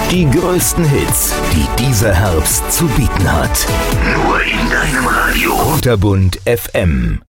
Die größten Hits, die dieser Herbst zu bieten hat. Nur in deinem Radio. Kunterbunt FM.